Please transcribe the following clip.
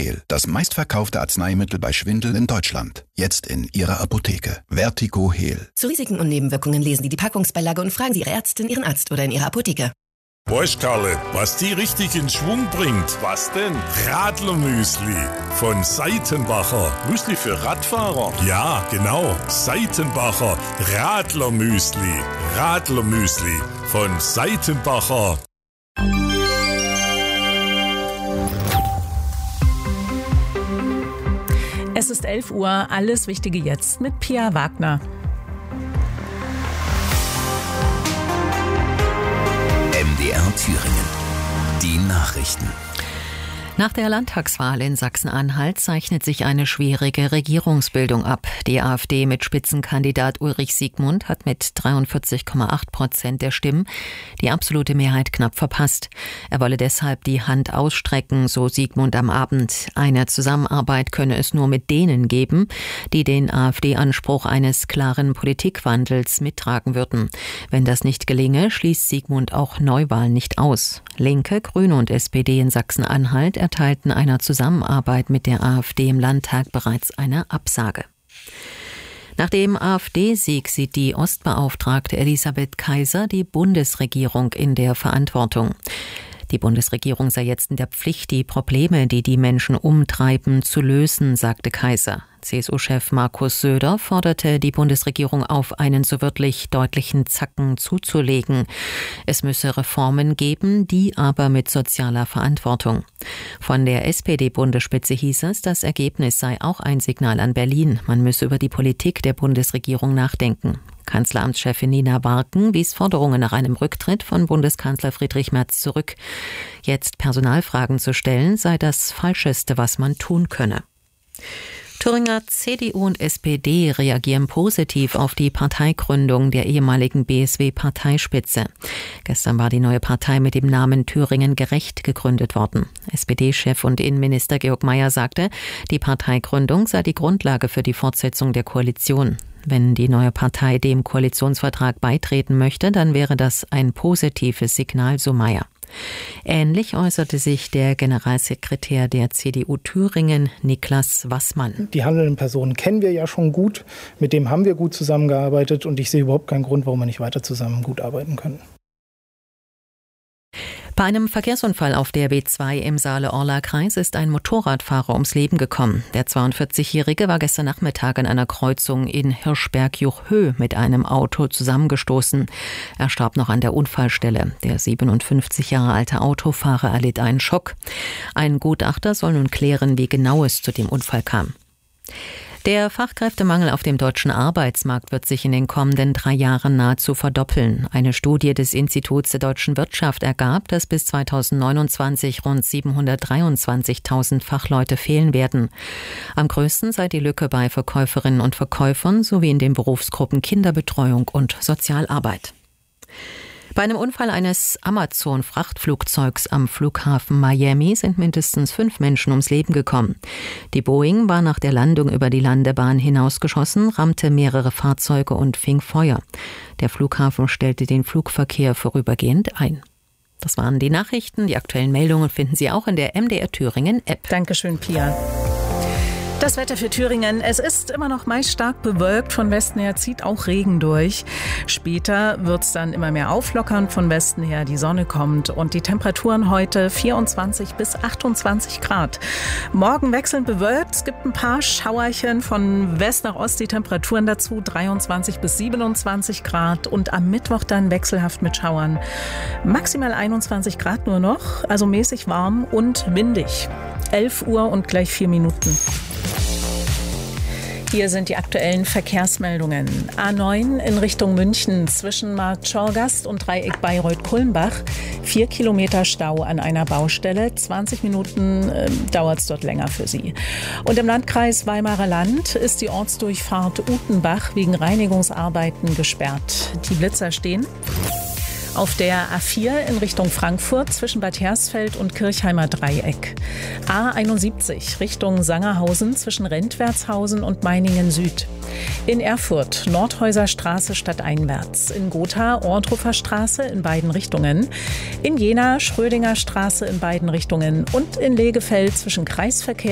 Hehl, das meistverkaufte Arzneimittel bei Schwindel in Deutschland. Jetzt in Ihrer Apotheke. Vertigo Hehl. Zu Risiken und Nebenwirkungen lesen Sie die Packungsbeilage und fragen Sie Ihre Ärztin, Ihren Arzt oder in Ihrer Apotheke. Weißt Karle, was die richtig in Schwung bringt? Was denn? Radlermüsli von Seitenbacher. Müsli für Radfahrer? Ja, genau. Seitenbacher Radlermüsli. Radlermüsli von Seitenbacher. Es ist 11 Uhr, alles Wichtige jetzt mit Pia Wagner. MDR Thüringen. Die Nachrichten. Nach der Landtagswahl in Sachsen-Anhalt zeichnet sich eine schwierige Regierungsbildung ab. Die AfD mit Spitzenkandidat Ulrich Siegmund hat mit 43,8% der Stimmen die absolute Mehrheit knapp verpasst. Er wolle deshalb die Hand ausstrecken, so Siegmund am Abend. Eine Zusammenarbeit könne es nur mit denen geben, die den AfD-Anspruch eines klaren Politikwandels mittragen würden. Wenn das nicht gelinge, schließt Siegmund auch Neuwahlen nicht aus. Linke, Grüne und SPD in Sachsen-Anhalt erteilten einer Zusammenarbeit mit der AfD im Landtag bereits eine Absage. Nach dem AfD-Sieg sieht die Ostbeauftragte Elisabeth Kaiser die Bundesregierung in der Verantwortung. Die Bundesregierung sei jetzt in der Pflicht, die Probleme, die die Menschen umtreiben, zu lösen, sagte Kaiser. CSU-Chef Markus Söder forderte die Bundesregierung auf, einen so wörtlich deutlichen Zacken zuzulegen. Es müsse Reformen geben, die aber mit sozialer Verantwortung. Von der SPD-Bundesspitze hieß es, das Ergebnis sei auch ein Signal an Berlin. Man müsse über die Politik der Bundesregierung nachdenken. Kanzleramtschefin Nina Warken wies Forderungen nach einem Rücktritt von Bundeskanzler Friedrich Merz zurück. Jetzt Personalfragen zu stellen, sei das Falscheste, was man tun könne. Thüringer CDU und SPD reagieren positiv auf die Parteigründung der ehemaligen BSW-Parteispitze. Gestern war die neue Partei mit dem Namen Thüringen gerecht gegründet worden. SPD-Chef und Innenminister Georg Mayer sagte, die Parteigründung sei die Grundlage für die Fortsetzung der Koalition. Wenn die neue Partei dem Koalitionsvertrag beitreten möchte, dann wäre das ein positives Signal, so Mayer. Ähnlich äußerte sich der Generalsekretär der CDU Thüringen, Niklas Wassmann. Die handelnden Personen kennen wir ja schon gut, mit dem haben wir gut zusammengearbeitet und ich sehe überhaupt keinen Grund, warum wir nicht weiter zusammen gut arbeiten können. Bei einem Verkehrsunfall auf der B2 im Saale-Orla-Kreis ist ein Motorradfahrer ums Leben gekommen. Der 42-Jährige war gestern Nachmittag an einer Kreuzung in Hirschberg-Juchhöh mit einem Auto zusammengestoßen. Er starb noch an der Unfallstelle. Der 57 Jahre alte Autofahrer erlitt einen Schock. Ein Gutachter soll nun klären, wie genau es zu dem Unfall kam. Der Fachkräftemangel auf dem deutschen Arbeitsmarkt wird sich in den kommenden 3 Jahren nahezu verdoppeln. Eine Studie des Instituts der deutschen Wirtschaft ergab, dass bis 2029 rund 723.000 Fachleute fehlen werden. Am größten sei die Lücke bei Verkäuferinnen und Verkäufern sowie in den Berufsgruppen Kinderbetreuung und Sozialarbeit. Bei einem Unfall eines Amazon-Frachtflugzeugs am Flughafen Miami sind mindestens 5 Menschen ums Leben gekommen. Die Boeing war nach der Landung über die Landebahn hinausgeschossen, rammte mehrere Fahrzeuge und fing Feuer. Der Flughafen stellte den Flugverkehr vorübergehend ein. Das waren die Nachrichten. Die aktuellen Meldungen finden Sie auch in der MDR Thüringen App. Dankeschön, Pia. Das Wetter für Thüringen. Es ist immer noch meist stark bewölkt. Von Westen her zieht auch Regen durch. Später wird es dann immer mehr auflockern. Von Westen her die Sonne kommt. Und die Temperaturen heute 24 bis 28 Grad. Morgen wechselnd bewölkt. Es gibt ein paar Schauerchen. Von West nach Ost die Temperaturen dazu 23 bis 27 Grad. Und am Mittwoch dann wechselhaft mit Schauern. Maximal 21 Grad nur noch. Also mäßig warm und windig. 11 Uhr und gleich 4 Minuten. Hier sind die aktuellen Verkehrsmeldungen. A9 in Richtung München zwischen Markt Schorgast und Dreieck Bayreuth-Kulmbach. 4 Kilometer Stau an einer Baustelle. 20 Minuten dauert es dort länger für Sie. Und im Landkreis Weimarer Land ist die Ortsdurchfahrt Utenbach wegen Reinigungsarbeiten gesperrt. Die Blitzer stehen. Auf der A4 in Richtung Frankfurt zwischen Bad Hersfeld und Kirchheimer Dreieck. A71 Richtung Sangerhausen zwischen Rentwertshausen und Meiningen Süd. In Erfurt Nordhäuser Straße stadteinwärts. In Gotha Ohrdruffer Straße in beiden Richtungen. In Jena Schrödinger Straße in beiden Richtungen. Und in Lehgefeld zwischen Kreisverkehr